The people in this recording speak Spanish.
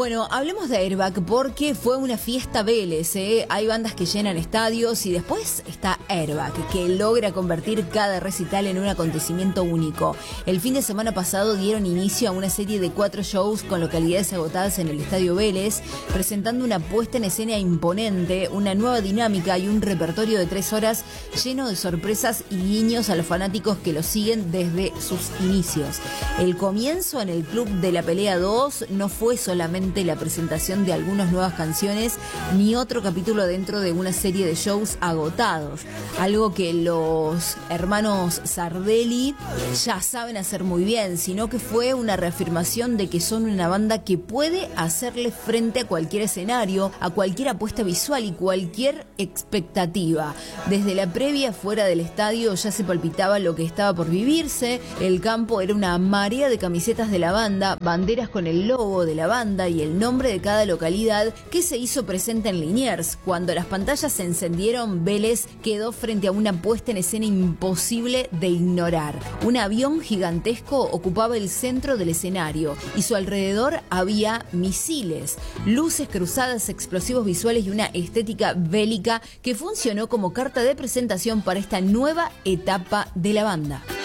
Bueno, hablemos de Airbag porque fue una fiesta Vélez, ¿eh? Hay bandas que llenan estadios y después está Airbag, que logra convertir cada recital en un acontecimiento único. El fin de semana pasado dieron inicio a una serie de 4 shows con localidades agotadas en el Estadio Vélez, presentando una puesta en escena imponente, una nueva dinámica y un repertorio de 3 horas lleno de sorpresas y guiños a los fanáticos que lo siguen desde sus inicios. El comienzo en el Club de la Pelea 2 no fue solamente la presentación de algunas nuevas canciones ni otro capítulo dentro de una serie de shows agotados, algo que los hermanos Sardelli ya saben hacer muy bien, sino que fue una reafirmación de que son una banda que puede hacerle frente a cualquier escenario, a cualquier apuesta visual y cualquier expectativa. Desde la previa fuera del estadio ya se palpitaba lo que estaba por vivirse. El campo era una marea de camisetas de la banda, banderas con el logo de la banda y el nombre de cada localidad que se hizo presente en Liniers. Cuando las pantallas se encendieron, Vélez quedó frente a una puesta en escena imposible de ignorar. Un avión gigantesco ocupaba el centro del escenario y a su alrededor había misiles, luces cruzadas, explosivos visuales y una estética bélica que funcionó como carta de presentación para esta nueva etapa de la banda.